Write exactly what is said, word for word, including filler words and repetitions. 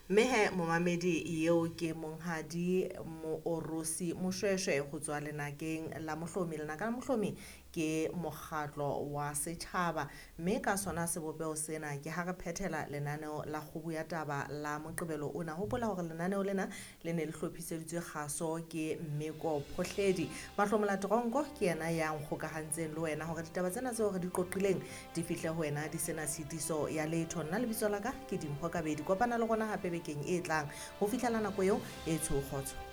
mme he momamedi yeo ke monghadi mo Orosi Moshweshwe go tswa lenakeng la Mohlomi. Lenaka la Mohlomi ke mokgatlo wa setšhaba, mme ka sona sebopego sena ke ha re phethela lenaneo la kgobo ya taba la Moqebelo ona. Hopola hore lenaneo lena le ne le hlophiseditswe kgaso ke Mmeko Phohledi. Mahlomola Toronko ke yena ya nkgokahantseng le wena hore ditaba tsena tseo re di qoqileng di fihle ho wena di sena tshitiso ya letho. Nna lebitso la ka ke Dimpho Kabedi, kopana le rona hape bekeng e tlang ho fihlela nako eo e tshokgotso.